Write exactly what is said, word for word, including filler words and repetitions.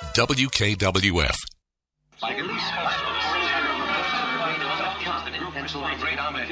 W K W F. Like at least great Ahmed